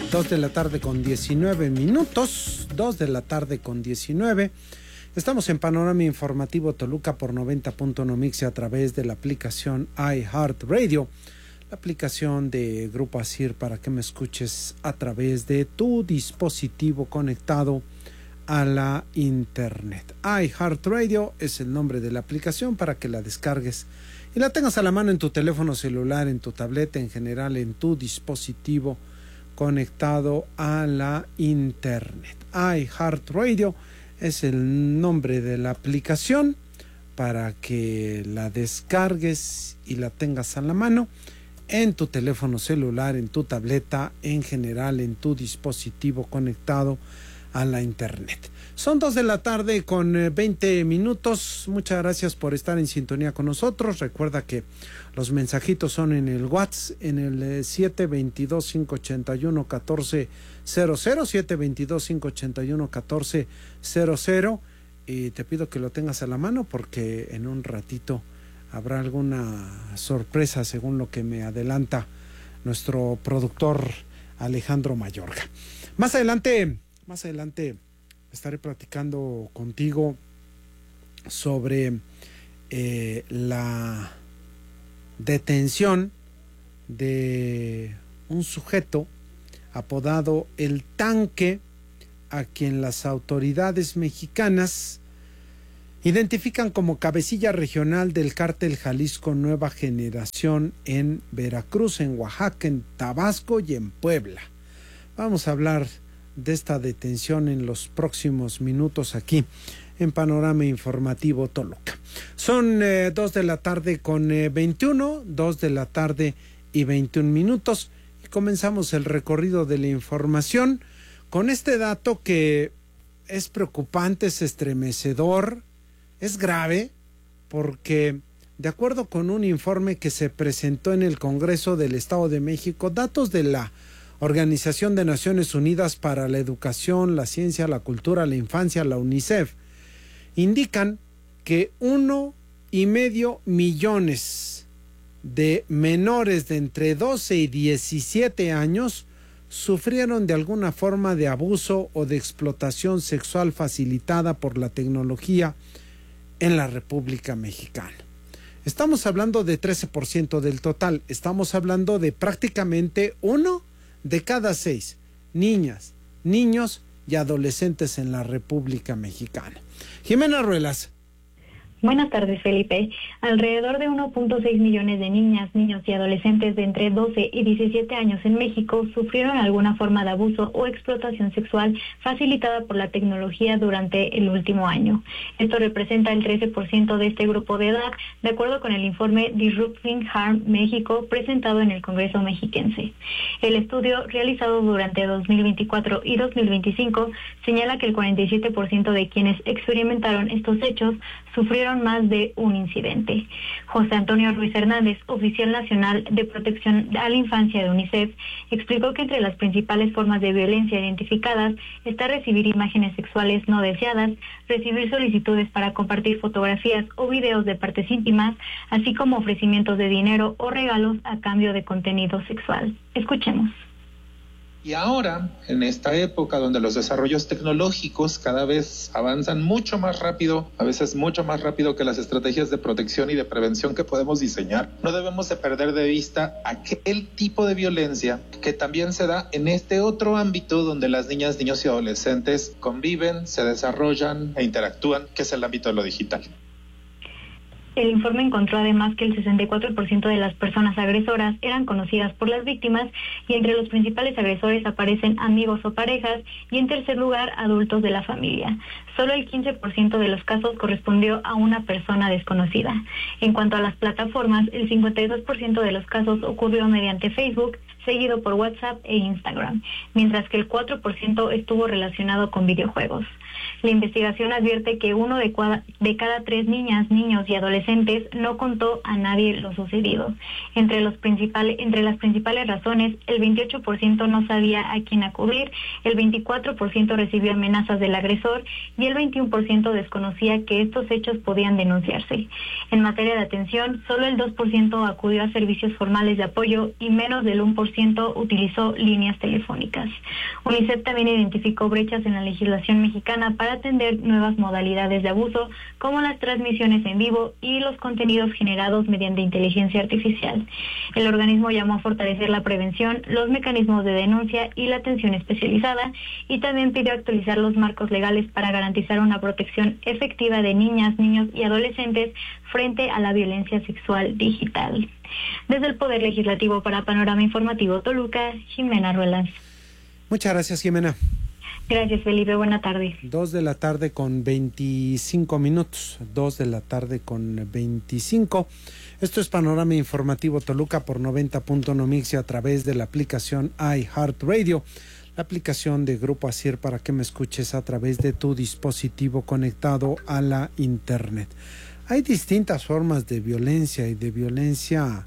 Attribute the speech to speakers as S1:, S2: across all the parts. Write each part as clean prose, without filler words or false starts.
S1: 2 de la tarde con 19 minutos, 2 de la tarde con 19. Estamos en Panorama Informativo Toluca por 90.1 Mix a través de la aplicación iHeartRadio, la aplicación de Grupo Asir para que me escuches a través de tu dispositivo conectado a la internet. iHeartRadio es el nombre de la aplicación para que la descargues y la tengas a la mano en tu teléfono celular, en tu tableta, en general en tu dispositivo conectado a la internet. iHeartRadio es el nombre de la aplicación para que la descargues y la tengas a la mano en tu teléfono celular, en tu tableta, en general en tu dispositivo conectado a la internet. Son 2 de la tarde con 20 minutos. Muchas gracias por estar en sintonía con nosotros. Recuerda que los mensajitos son en el WhatsApp, en el 722-581-1400, 722-581-1400. Y te pido que lo tengas a la mano porque en un ratito habrá alguna sorpresa según lo que me adelanta nuestro productor Alejandro Mayorga. Más adelante estaré platicando contigo sobre la detención de un sujeto apodado El Tanque, a quien las autoridades mexicanas identifican como cabecilla regional del cártel Jalisco Nueva Generación en Veracruz, en Oaxaca, en Tabasco y en Puebla. Vamos a hablar de esta detención en los próximos minutos aquí en Panorama Informativo Toluca. Son 2 de la tarde con 21, 2 de la tarde y 21 minutos y comenzamos el recorrido de la información con este dato que es preocupante, es estremecedor, es grave, porque de acuerdo con un informe que se presentó en el Congreso del Estado de México, datos de la Organización de Naciones Unidas para la Educación, la Ciencia, la Cultura, la Infancia, la UNICEF, indican que 1,5 millones de menores de entre 12 y 17 años sufrieron de alguna forma de abuso o de explotación sexual facilitada por la tecnología en la República Mexicana. Estamos hablando de 13% del total, estamos hablando de prácticamente 1 de cada 6 niñas, niños y adolescentes en la República Mexicana. Jimena Ruelas.
S2: Buenas tardes, Felipe. Alrededor de 1.6 millones de niñas, niños y adolescentes de entre 12 y 17 años en México sufrieron alguna forma de abuso o explotación sexual facilitada por la tecnología durante el último año. Esto representa el 13% de este grupo de edad, de acuerdo con el informe Disrupting Harm México presentado en el Congreso mexiquense. El estudio realizado durante 2024 y 2025 señala que el 47% de quienes experimentaron estos hechos sufrieron más de un incidente. José Antonio Ruiz Hernández, oficial nacional de protección a la infancia de UNICEF, explicó que entre las principales formas de violencia identificadas está recibir imágenes sexuales no deseadas, recibir solicitudes para compartir fotografías o videos de partes íntimas, así como ofrecimientos de dinero o regalos a cambio de contenido sexual. Escuchemos.
S3: Y ahora, en esta época donde los desarrollos tecnológicos cada vez avanzan mucho más rápido, a veces mucho más rápido que las estrategias de protección y de prevención que podemos diseñar, no debemos de perder de vista aquel tipo de violencia que también se da en este otro ámbito donde las niñas, niños y adolescentes conviven, se desarrollan e interactúan, que es el ámbito de lo digital.
S2: El informe encontró además que el 64% de las personas agresoras eran conocidas por las víctimas y entre los principales agresores aparecen amigos o parejas y en tercer lugar adultos de la familia. Solo el 15% de los casos correspondió a una persona desconocida. En cuanto a las plataformas, el 52% de los casos ocurrió mediante Facebook, seguido por WhatsApp e Instagram, mientras que el 4% estuvo relacionado con videojuegos. La investigación advierte que uno de cada 3 niñas, niños y adolescentes no contó a nadie lo sucedido. Entre las principales razones, el 28% no sabía a quién acudir, el 24% recibió amenazas del agresor y el 21% desconocía que estos hechos podían denunciarse. En materia de atención, solo el 2% acudió a servicios formales de apoyo y menos del 1% utilizó líneas telefónicas. UNICEF también identificó brechas en la legislación mexicana para atender nuevas modalidades de abuso, como las transmisiones en vivo y los contenidos generados mediante inteligencia artificial. El organismo llamó a fortalecer la prevención, los mecanismos de denuncia y la atención especializada, y también pidió actualizar los marcos legales para garantizar una protección efectiva de niñas, niños y adolescentes frente a la violencia sexual digital. Desde el Poder Legislativo para Panorama Informativo Toluca, Jimena Ruelas.
S1: Muchas gracias, Jimena.
S2: Gracias, Felipe. Buena tarde.
S1: 2 de la tarde con 25 minutos. 2 de la tarde con 25. Esto es Panorama Informativo Toluca por 90.1 Mix y a través de la aplicación iHeartRadio, la aplicación de Grupo ASIR para que me escuches a través de tu dispositivo conectado a la Internet. Hay distintas formas de violencia y de violencia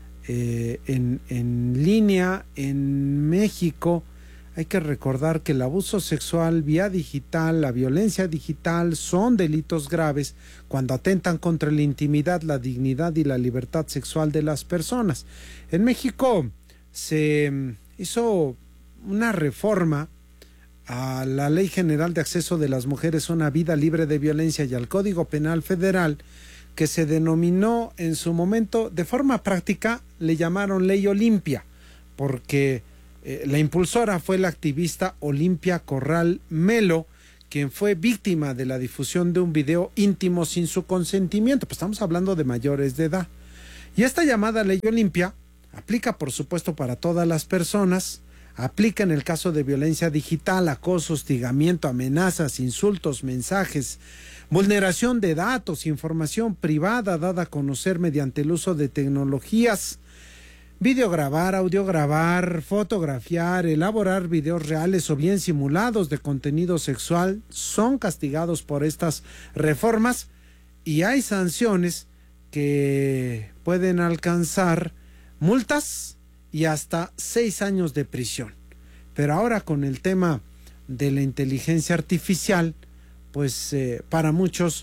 S1: en línea en México. Hay que recordar que el abuso sexual vía digital, la violencia digital son delitos graves cuando atentan contra la intimidad, la dignidad y la libertad sexual de las personas. En México se hizo una reforma a la Ley General de Acceso de las Mujeres a una Vida Libre de Violencia y al Código Penal Federal, que se denominó en su momento, de forma práctica, le llamaron Ley Olimpia, porque la impulsora fue la activista Olimpia Corral Melo, quien fue víctima de la difusión de un video íntimo sin su consentimiento. Pues estamos hablando de mayores de edad. Y esta llamada Ley Olimpia aplica, por supuesto, para todas las personas. Aplica en el caso de violencia digital, acoso, hostigamiento, amenazas, insultos, mensajes, vulneración de datos, información privada dada a conocer mediante el uso de tecnologías, videograbar, audiograbar, fotografiar, elaborar videos reales o bien simulados de contenido sexual son castigados por estas reformas, y hay sanciones que pueden alcanzar multas y hasta 6 años de prisión. Pero ahora con el tema de la inteligencia artificial, pues para muchos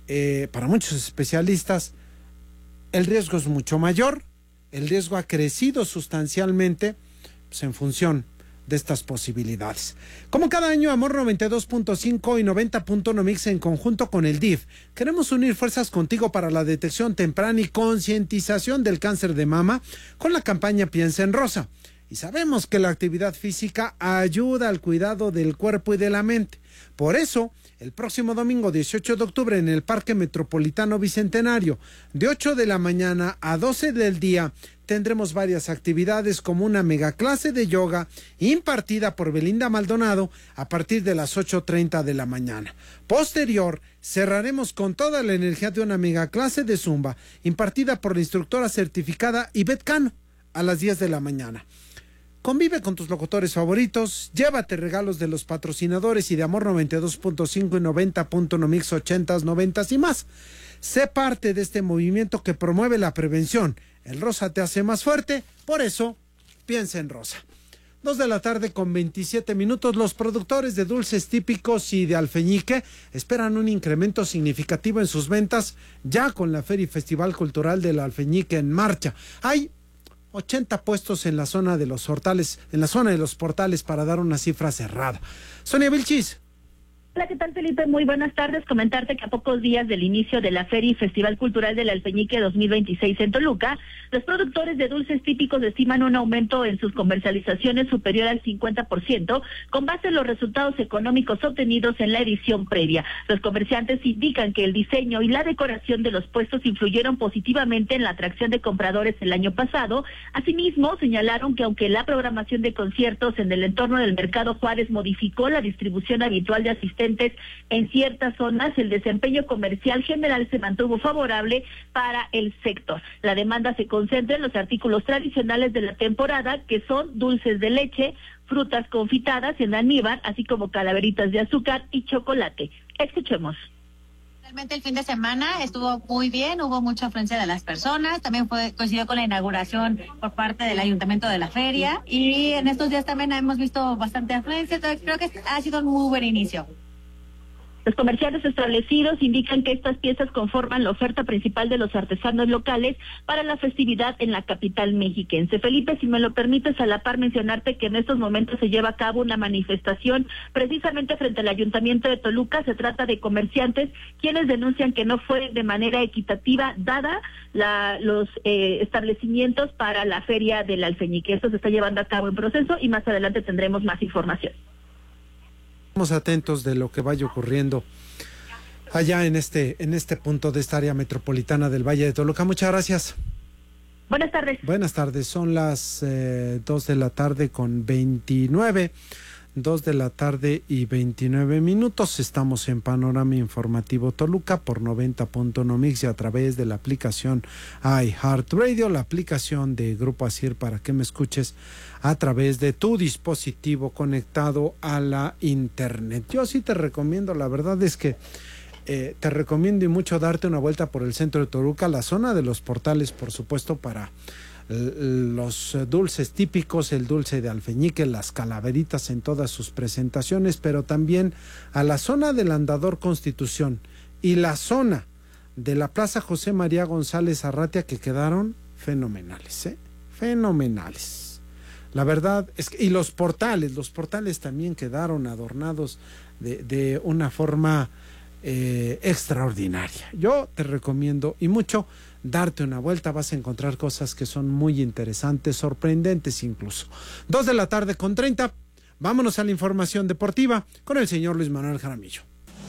S1: especialistas el riesgo es mucho mayor. El riesgo ha crecido sustancialmente, pues, en función de estas posibilidades. Como cada año, Amor 92.5 y 90.1 Mix en conjunto con el DIF, queremos unir fuerzas contigo para la detección temprana y concientización del cáncer de mama con la campaña Piensa en Rosa. Y sabemos que la actividad física ayuda al cuidado del cuerpo y de la mente. Por eso, el próximo domingo 18 de octubre en el Parque Metropolitano Bicentenario, de 8 de la mañana a 12 del día, tendremos varias actividades como una megaclase de yoga impartida por Belinda Maldonado a partir de las 8:30 de la mañana. Posterior, cerraremos con toda la energía de una megaclase de zumba impartida por la instructora certificada Ivette Cano a las 10 de la mañana. Convive con tus locutores favoritos, llévate regalos de los patrocinadores y de Amor 92.5 y 90.1 Mix 80s, 90s y más. Sé parte de este movimiento que promueve la prevención. El rosa te hace más fuerte, por eso piensa en rosa. 2 de la tarde con 27 minutos. Los productores de dulces típicos y de alfeñique esperan un incremento significativo en sus ventas ya con la Feria y Festival Cultural del Alfeñique en marcha. Hay 80 puestos en la zona de los hortales, en la zona de los portales, para dar una cifra cerrada. Sonia Vilchis.
S4: Hola, ¿qué tal, Felipe? Muy buenas tardes. Comentarte que a pocos días del inicio de la Feria y Festival Cultural del Alfeñique 2026 en Toluca, los productores de dulces típicos estiman un aumento en sus comercializaciones superior al 50%, con base en los resultados económicos obtenidos en la edición previa. Los comerciantes indican que el diseño y la decoración de los puestos influyeron positivamente en la atracción de compradores el año pasado. Asimismo, señalaron que aunque la programación de conciertos en el entorno del Mercado Juárez modificó la distribución habitual de asistentes presentes en ciertas zonas, el desempeño comercial general se mantuvo favorable para el sector. La demanda se concentra en los artículos tradicionales de la temporada, que son dulces de leche, frutas confitadas en almíbar, así como calaveritas de azúcar y chocolate. Escuchemos.
S5: Realmente el fin de semana estuvo muy bien, hubo mucha afluencia de las personas, también coincidió con la inauguración por parte del Ayuntamiento de la feria, y en estos días también hemos visto bastante afluencia, entonces creo que ha sido un muy buen inicio.
S4: Los comerciantes establecidos indican que estas piezas conforman la oferta principal de los artesanos locales para la festividad en la capital mexiquense. Felipe, si me lo permites, a la par mencionarte que en estos momentos se lleva a cabo una manifestación precisamente frente al Ayuntamiento de Toluca. Se trata de comerciantes quienes denuncian que no fue de manera equitativa dada los establecimientos para la Feria del Alfeñique. Esto se está llevando a cabo en proceso y más adelante tendremos más información.
S1: Estamos atentos de lo que vaya ocurriendo allá en este punto de esta área metropolitana del Valle de Toluca. Muchas gracias.
S4: Buenas tardes.
S1: Buenas tardes. Son las 2 de la tarde con 29. 2 de la tarde y 29 minutos. Estamos en Panorama Informativo Toluca por 90.1 Mix y a través de la aplicación iHeartRadio, la aplicación de Grupo Asir, para que me escuches a través de tu dispositivo conectado a la internet. Yo sí te recomiendo, la verdad es que te recomiendo y mucho darte una vuelta por el centro de Toluca, la zona de los portales, por supuesto, para los dulces típicos, el dulce de alfeñique, las calaveritas en todas sus presentaciones, pero también a la zona del Andador Constitución y la zona de la Plaza José María González Arratia, que quedaron fenomenales, fenomenales. La verdad es que, y los portales también quedaron adornados de una forma extraordinaria. Yo te recomiendo y mucho darte una vuelta, vas a encontrar cosas que son muy interesantes, sorprendentes incluso. 2 de la tarde con 30, vámonos a la información deportiva con el señor Luis Manuel Jaramillo.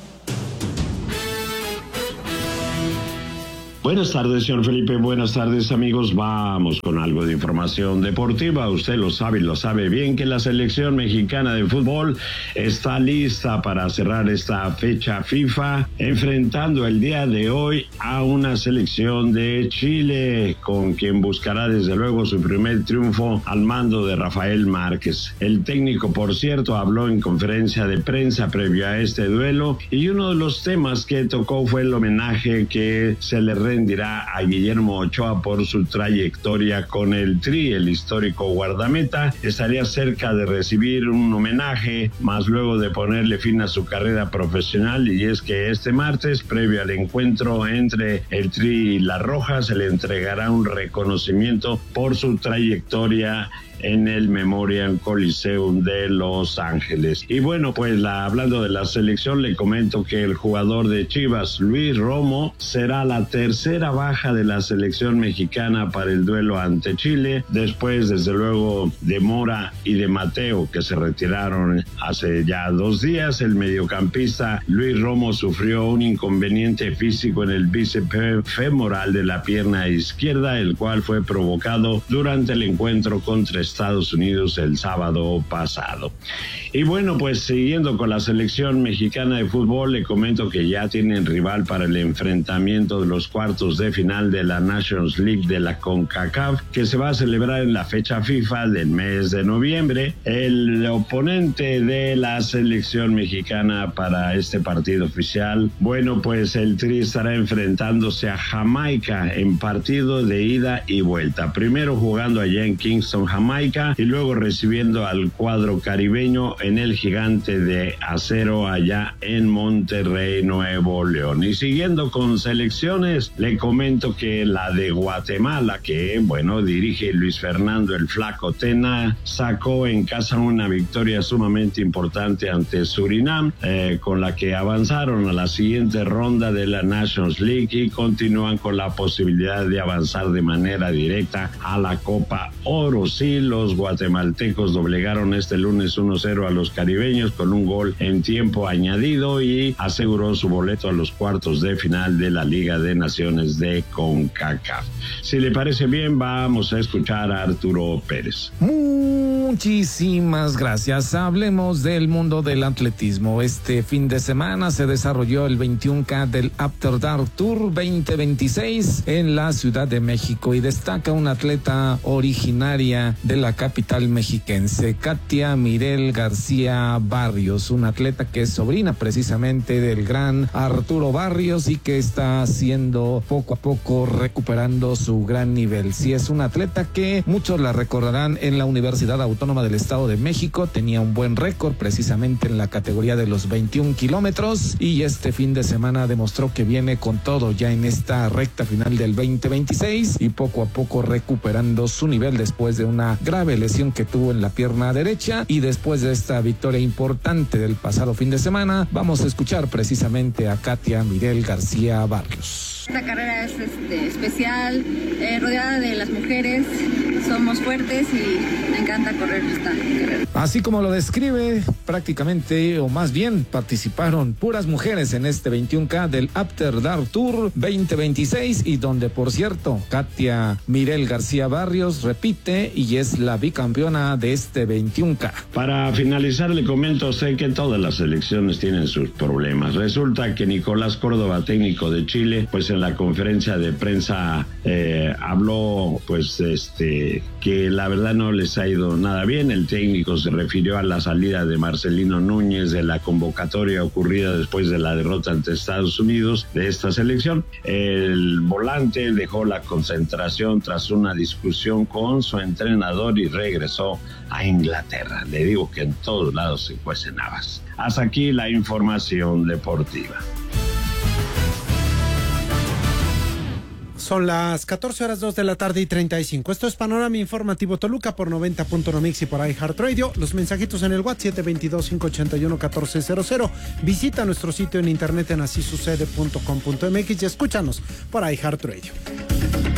S6: Buenas tardes, señor Felipe. Buenas tardes, amigos. Vamos con algo de información deportiva. Usted lo sabe bien que la selección mexicana de fútbol está lista para cerrar esta fecha FIFA, enfrentando el día de hoy a una selección de Chile, con quien buscará desde luego su primer triunfo al mando de Rafael Márquez. El técnico, por cierto, habló en conferencia de prensa previo a este duelo, y uno de los temas que tocó fue el homenaje que se le rendirá a Guillermo Ochoa por su trayectoria con el Tri. El histórico guardameta estaría cerca de recibir un homenaje, más luego de ponerle fin a su carrera profesional, y es que este martes, previo al encuentro entre el Tri y la Roja, se le entregará un reconocimiento por su trayectoria en el Memorial Coliseum de Los Ángeles. Y bueno, pues hablando de la selección, le comento que el jugador de Chivas, Luis Romo, será la tercera baja de la selección mexicana para el duelo ante Chile, después desde luego de Mora y de Mateo, que se retiraron hace ya 2 días. El mediocampista Luis Romo sufrió un inconveniente físico en el bíceps femoral de la pierna izquierda, el cual fue provocado durante el encuentro contra Estados Unidos el sábado pasado. Y bueno, pues siguiendo con la selección mexicana de fútbol, le comento que ya tienen rival para el enfrentamiento de los cuartos de final de la Nations League de la CONCACAF, que se va a celebrar en la fecha FIFA del mes de noviembre. El oponente de la selección mexicana para este partido oficial, bueno, pues el Tri estará enfrentándose a Jamaica en partido de ida y vuelta, primero jugando allá en Kingston, Jamaica, y luego recibiendo al cuadro caribeño en el Gigante de Acero allá en Monterrey, Nuevo León. Y siguiendo con selecciones, le comento que la de Guatemala, que bueno, dirige Luis Fernando el Flaco Tena, sacó en casa una victoria sumamente importante ante Surinam, con la que avanzaron a la siguiente ronda de la Nations League y continúan con la posibilidad de avanzar de manera directa a la Copa Oro. Sí, los guatemaltecos doblegaron este lunes 1-0 a los caribeños con un gol en tiempo añadido y aseguró su boleto a los cuartos de final de la Liga de Naciones selecciones de CONCACAF. Si le parece bien, vamos a escuchar a Arturo Pérez.
S7: Muchísimas gracias. Hablemos del mundo del atletismo. Este fin de semana se desarrolló el 21K del After Dark Tour 2026 en la Ciudad de México y destaca una atleta originaria de la capital mexiquense, Katia Mirel García Barrios, una atleta que es sobrina precisamente del gran Arturo Barrios y que está haciendo poco a poco recuperando su gran nivel. Sí, es una atleta que muchos la recordarán en la Universidad Autónoma del Estado de México, tenía un buen récord precisamente en la categoría de los 21 kilómetros y este fin de semana demostró que viene con todo ya en esta recta final del 2026 y poco a poco recuperando su nivel después de una grave lesión que tuvo en la pierna derecha. Y después de esta victoria importante del pasado fin de semana, vamos a escuchar precisamente a Katia Mirel García Barrios.
S8: Esta carrera es especial, rodeada de las mujeres, somos fuertes y me encanta correr esta carrera.
S7: Así como lo describe, prácticamente, o más bien, participaron puras mujeres en este 21K del After Dark Tour 2026 y donde, por cierto, Katia Mirel García Barrios repite y es la bicampeona de este 21K.
S6: Para finalizar, le comento a usted que todas las selecciones tienen sus problemas. Resulta que Nicolás Córdoba, técnico de Chile, pues en la conferencia de prensa habló que la verdad no les ha ido nada bien. El técnico se refirió a la salida de Marcelino Núñez de la convocatoria ocurrida después de la derrota ante Estados Unidos de esta selección. El volante dejó la concentración tras una discusión con su entrenador y regresó a Inglaterra. Le digo que en todos lados se cuecen habas. Hasta aquí la información deportiva.
S1: Son las 14:02 de la tarde y 35. Esto es Panorama Informativo Toluca por 90.1 Mix y por iHeartRadio. Los mensajitos en el WhatsApp 722-581-1400. Visita nuestro sitio en internet en asisucede.com.mx y escúchanos por iHeartRadio.